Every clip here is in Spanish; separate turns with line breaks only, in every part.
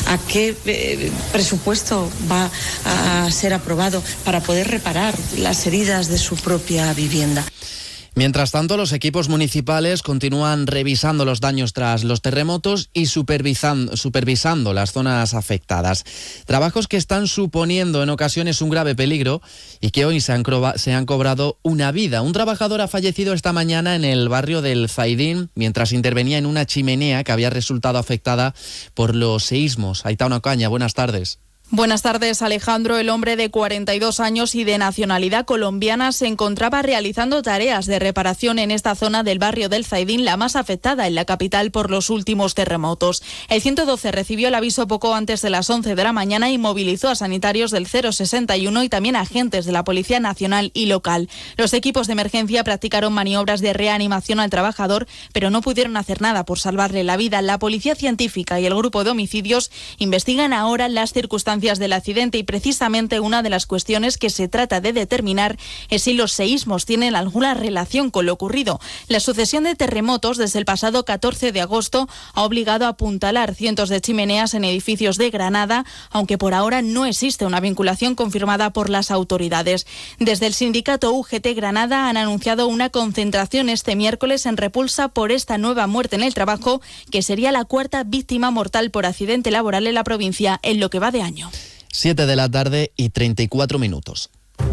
a qué presupuesto va a ser aprobado para poder reparar las heridas de su propia vivienda.
Mientras tanto, los equipos municipales continúan revisando los daños tras los terremotos y supervisando las zonas afectadas. Trabajos que están suponiendo en ocasiones un grave peligro y que hoy se han cobrado una vida. Un trabajador ha fallecido esta mañana en el barrio del Zaidín mientras intervenía en una chimenea que había resultado afectada por los seísmos. Aitana Ocaña, buenas tardes.
Buenas tardes, Alejandro. El hombre de 42 años y de nacionalidad colombiana se encontraba realizando tareas de reparación en esta zona del barrio del Zaidín, la más afectada en la capital por los últimos terremotos. El 112 recibió el aviso poco antes de las 11 de la mañana y movilizó a sanitarios del 061 y también a agentes de la Policía Nacional y local. Los equipos de emergencia practicaron maniobras de reanimación al trabajador, pero no pudieron hacer nada por salvarle la vida. La Policía Científica y el Grupo de Homicidios investigan ahora las circunstancias del accidente y precisamente una de las cuestiones que se trata de determinar es si los seísmos tienen alguna relación con lo ocurrido. La sucesión de terremotos desde el pasado 14 de agosto ha obligado a apuntalar cientos de chimeneas en edificios de Granada, aunque por ahora no existe una vinculación confirmada por las autoridades. Desde el sindicato UGT Granada han anunciado una concentración este miércoles en repulsa por esta nueva muerte en el trabajo, que sería la cuarta víctima mortal por accidente laboral en la provincia en lo que va de año.
7 de la tarde y 34 minutos.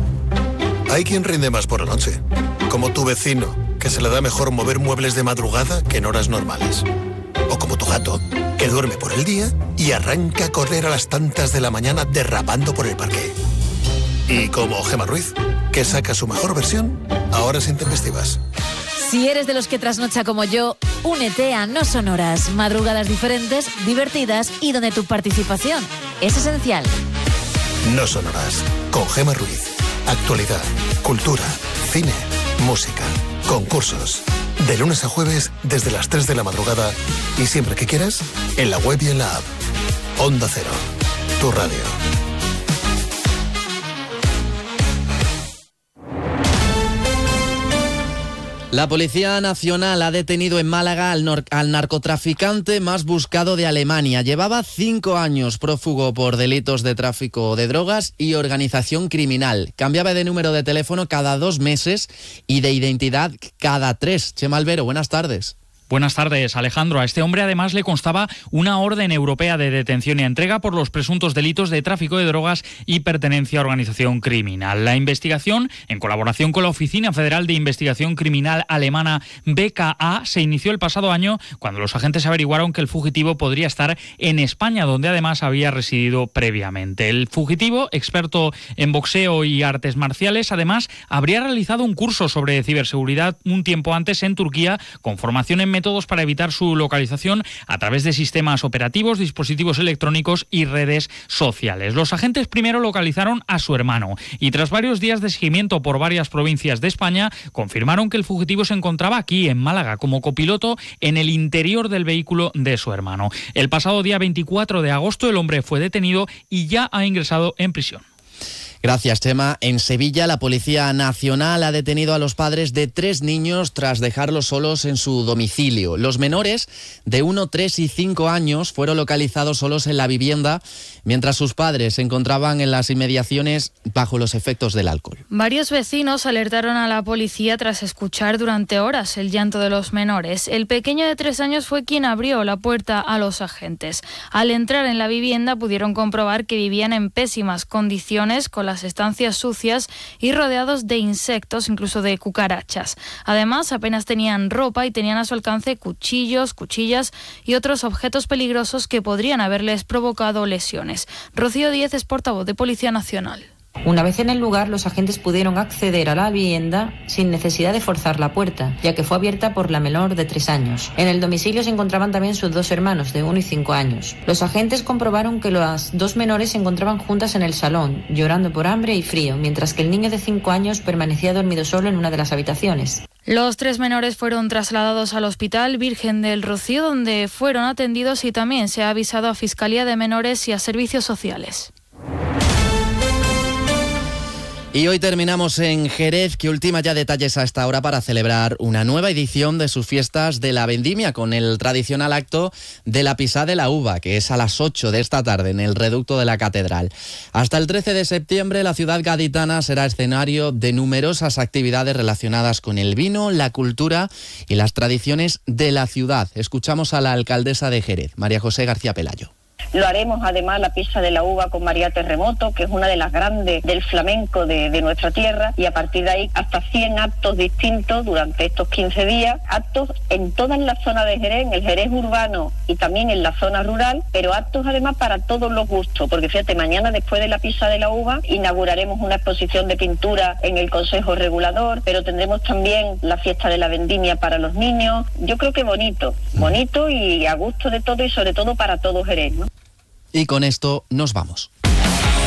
Hay quien rinde más por la noche, como tu vecino, que se le da mejor mover muebles de madrugada que en horas normales. O como tu gato, que duerme por el día y arranca a correr a las tantas de la mañana derrapando por el parque. Y como Gemma Ruiz, que saca su mejor versión a horas intempestivas.
Si eres de los que trasnocha como yo, únete a No Son Horas. Madrugadas diferentes, divertidas y donde tu participación es esencial.
No Son Horas, con Gemma Ruiz. Actualidad, cultura, cine, música, concursos. De lunes a jueves desde las 3 de la madrugada y siempre que quieras, en la web y en la app. Onda Cero, tu radio.
La Policía Nacional ha detenido en Málaga al narcotraficante más buscado de Alemania. Llevaba 5 años prófugo por delitos de tráfico de drogas y organización criminal. Cambiaba de número de teléfono cada 2 meses y de identidad cada 3. Chema Albero, buenas tardes.
Buenas tardes, Alejandro. A este hombre además le constaba una orden europea de detención y entrega por los presuntos delitos de tráfico de drogas y pertenencia a organización criminal. La investigación, en colaboración con la Oficina Federal de Investigación Criminal alemana BKA, se inició el pasado año cuando los agentes averiguaron que el fugitivo podría estar en España, donde además había residido previamente. El fugitivo, experto en boxeo y artes marciales, además habría realizado un curso sobre ciberseguridad un tiempo antes en Turquía, con formación en métodos para evitar su localización a través de sistemas operativos, dispositivos electrónicos y redes sociales. Los agentes primero localizaron a su hermano y tras varios días de seguimiento por varias provincias de España, confirmaron que el fugitivo se encontraba aquí, en Málaga, como copiloto en el interior del vehículo de su hermano. El pasado día 24 de agosto el hombre fue detenido y ya ha ingresado en prisión.
Gracias, Chema. En Sevilla, la Policía Nacional ha detenido a los padres de 3 niños tras dejarlos solos en su domicilio. Los menores, de 1, 3 y 5 años, fueron localizados solos en la vivienda, mientras sus padres se encontraban en las inmediaciones bajo los efectos del alcohol.
Varios vecinos alertaron a la policía tras escuchar durante horas el llanto de los menores. El pequeño de 3 años fue quien abrió la puerta a los agentes. Al entrar en la vivienda pudieron comprobar que vivían en pésimas condiciones, con las estancias sucias y rodeados de insectos, incluso de cucarachas. Además, apenas tenían ropa y tenían a su alcance cuchillos, cuchillas y otros objetos peligrosos que podrían haberles provocado lesiones. Rocío Díez es portavoz de Policía Nacional.
Una vez en el lugar, los agentes pudieron acceder a la vivienda sin necesidad de forzar la puerta, ya que fue abierta por la menor de 3 años. En el domicilio se encontraban también sus 2 hermanos, de 1 y 5 años. Los agentes comprobaron que las 2 menores se encontraban juntas en el salón, llorando por hambre y frío, mientras que el niño de 5 años permanecía dormido solo en una de las habitaciones.
Los 3 menores fueron trasladados al Hospital Virgen del Rocío, donde fueron atendidos, y también se ha avisado a Fiscalía de Menores y a Servicios Sociales.
Y hoy terminamos en Jerez, que ultima ya detalles a esta hora para celebrar una nueva edición de sus fiestas de la Vendimia, con el tradicional acto de la pisada de la uva, que es a las 8 de esta tarde en el reducto de la Catedral. Hasta el 13 de septiembre, la ciudad gaditana será escenario de numerosas actividades relacionadas con el vino, la cultura y las tradiciones de la ciudad. Escuchamos a la alcaldesa de Jerez, María José García Pelayo.
Lo haremos además la pieza de la uva con María Terremoto, que es una de las grandes del flamenco de nuestra tierra, y a partir de ahí hasta 100 actos distintos durante estos 15 días, actos en todas las zonas de Jerez, en el Jerez urbano y también en la zona rural, pero actos además para todos los gustos, porque fíjate, mañana después de la pieza de la uva inauguraremos una exposición de pintura en el Consejo Regulador, pero tendremos también la fiesta de la vendimia para los niños. Yo creo que bonito y a gusto de todo y sobre todo para todo Jerez, ¿no?
Y con esto nos vamos.